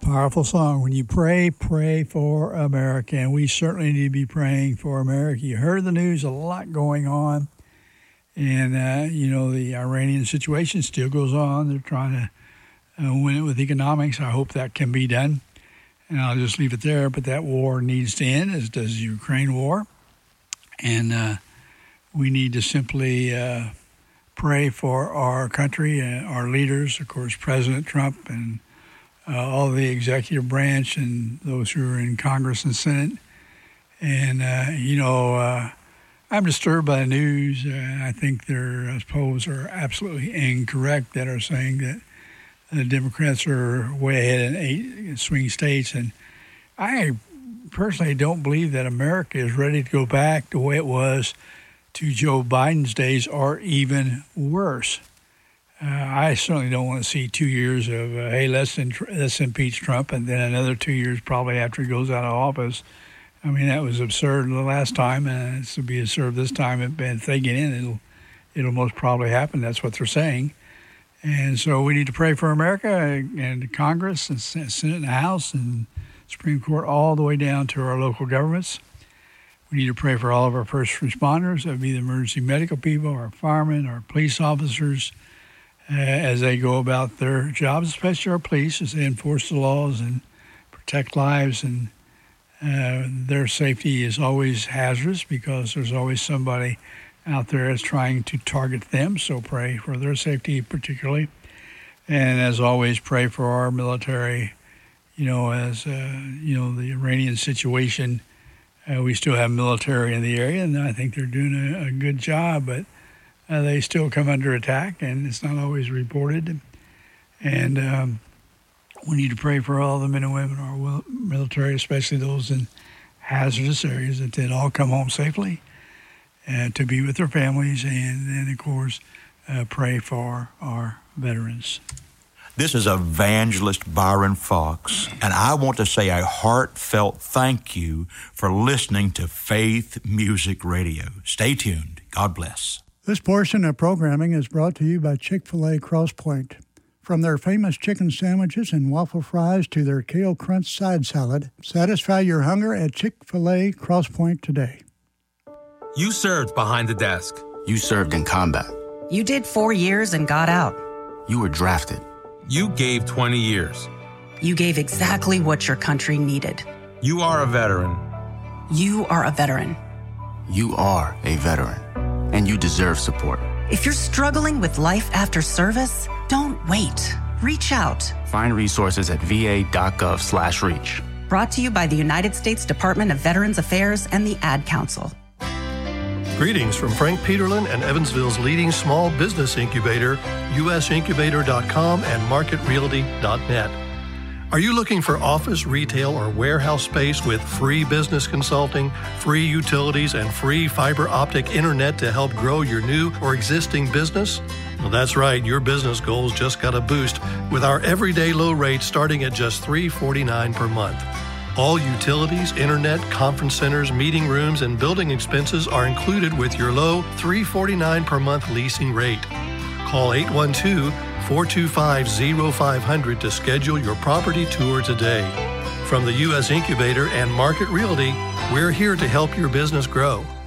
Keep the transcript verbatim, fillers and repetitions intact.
powerful song. When you pray, pray for America, and we certainly need to be praying for America. You heard the news, a lot going on, and, uh, you know, the Iranian situation still goes on. They're trying to uh, win it with economics. I hope that can be done, and I'll just leave it there. But that war needs to end, as does the Ukraine war, and uh, we need to simply uh, pray for our country and our leaders, of course, President Trump and Uh, all the executive branch and those who are in Congress and Senate. And, uh, you know, uh, I'm disturbed by the news. Uh, I think their polls are absolutely incorrect that are saying that the Democrats are way ahead in eight swing states. And I personally don't believe that America is ready to go back the way it was to Joe Biden's days or even worse. Uh, I certainly don't want to see two years of, uh, hey, let's, int- let's impeach Trump, and then another two years probably after he goes out of office. I mean, that was absurd the last time, and it's to be absurd this time. If they get in, it'll, it'll most probably happen. That's what they're saying. And so we need to pray for America and Congress and Senate and House and Supreme Court all the way down to our local governments. We need to pray for all of our first responders. That would be the emergency medical people, our firemen, our police officers, Uh, as they go about their jobs, especially our police, as they enforce the laws and protect lives. And uh, their safety is always hazardous because there's always somebody out there that's trying to target them. So pray for their safety particularly. And as always, pray for our military. You know, as, uh, you know, the Iranian situation, uh, we still have military in the area, and I think they're doing a, a good job. But Uh, they still come under attack, and it's not always reported. And um, we need to pray for all the men and women in our military, especially those in hazardous areas, that they'd all come home safely uh, to be with their families. And then, of course, uh, pray for our veterans. This is Evangelist Byron Fox, and I want to say a heartfelt thank you for listening to Faith Music Radio. Stay tuned. God bless. This portion of programming is brought to you by Chick-fil-A Cross Point. From their famous chicken sandwiches and waffle fries to their kale crunch side salad, satisfy your hunger at Chick-fil-A Cross Point today. You served behind the desk. You served in combat. You did four years and got out. You were drafted. You gave twenty years. You gave exactly what your country needed. You are a veteran. You are a veteran. You are a veteran. And you deserve support. If you're struggling with life after service, don't wait. Reach out. Find resources at va.gov slash reach. Brought to you by the United States Department of Veterans Affairs and the Ad Council. Greetings from Frank Peterlin and Evansville's leading small business incubator, U S incubator dot com and market realty dot net. Are you looking for office, retail, or warehouse space with free business consulting, free utilities, and free fiber optic internet to help grow your new or existing business? Well, that's right. Your business goals just got a boost with our everyday low rate starting at just three dollars and forty-nine cents per month. All utilities, internet, conference centers, meeting rooms, and building expenses are included with your low three dollars and forty-nine cents per month leasing rate. Call eight one two, four two five, zero five zero zero to schedule your property tour today. From the U S Incubator and Market Realty, we're here to help your business grow.